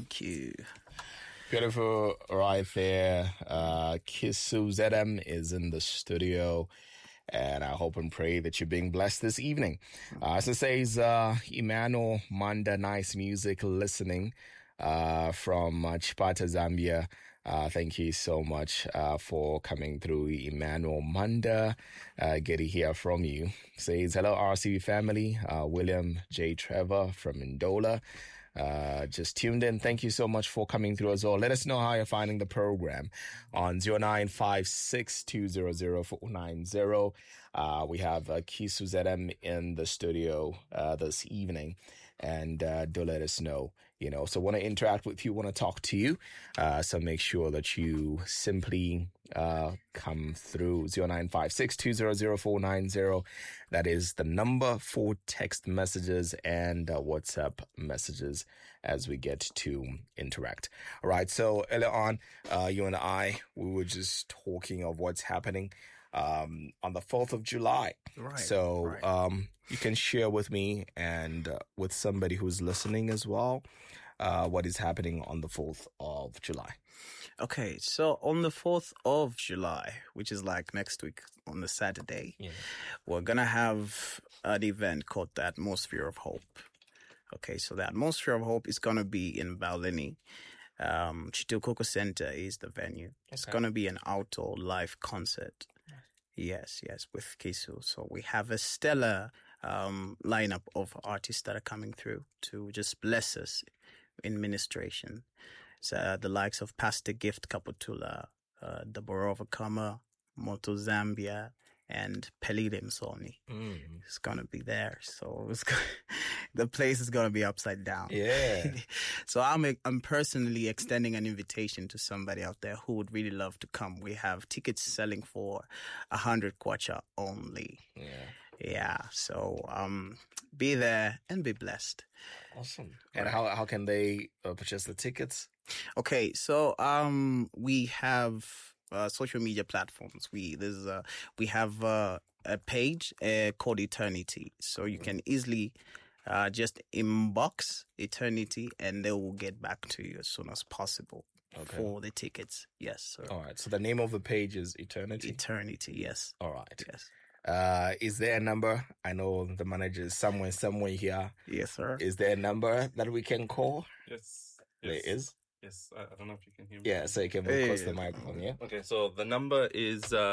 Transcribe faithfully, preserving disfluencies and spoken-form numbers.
Thank you. Beautiful right there. Uh, Kisu Z M is in the studio. And I hope and pray that you're being blessed this evening. Uh, as it says, uh, Emmanuel Manda, nice music listening uh, from uh, Chipata, Zambia. Uh, thank you so much uh, for coming through, Emmanuel Manda. Uh, good to hear from you. Says, hello, R C B family. Uh, William J. Trevor from Ndola. Uh, just tuned in. Thank you so much for coming through as well. Let us know how you're finding the program on zero nine five six two zero zero four nine zero. Uh, we have uh, Kisu Z M in the studio uh, this evening, and uh, do let us know, you know. So want to interact with you, want to talk to you. Uh, so make sure that you simply uh, come through zero nine five six two zero zero four nine zero. That is the number for text messages and uh, WhatsApp messages as we get to interact. All right. So earlier on, uh, you and I, we were just talking of what's happening um, on the fourth of July. Right. So right. Um, you can share with me and uh, with somebody who's listening as well, uh, what is happening on the fourth of July. Okay, so on the fourth of July, which is like next week on the Saturday, yeah. we're going to have an event called the Atmosphere of Hope. Okay, so the Atmosphere of Hope is going to be in Balini. Um, Chitokoko Center is the venue. Okay. It's going to be an outdoor live concert. Nice. Yes, yes, with Kisu. So we have a stellar um, lineup of artists that are coming through to just bless us in ministration. So, uh, the likes of Pastor Gift Kaputula, uh, Deborah Overcomer, Moto Zambia, and Pelide Msoni. Mm. It's going to be there. So it's gonna, the place is going to be upside down. Yeah. So I'm, I'm personally extending an invitation to somebody out there who would really love to come. We have tickets selling for a hundred kwacha only. Yeah. Yeah. So, um, be there and be blessed. Awesome. And right. how, how can they uh, purchase the tickets? Okay. So, um, we have, Uh, social media platforms. We there's uh, we have uh, a page uh, called Eternity, so you can easily uh, just inbox Eternity, and they will get back to you as soon as possible okay. for the tickets. Yes, sir. All right. So the name of the page is Eternity. Eternity. Yes. All right. Yes. Uh, is there a number? I know the manager is somewhere, somewhere here. Yes, sir. Is there a number that we can call? Yes. There yes. is. Yes, I, I don't know if you can hear me. Yeah, so you can move hey. Close the microphone, yeah? Okay, so the number is uh,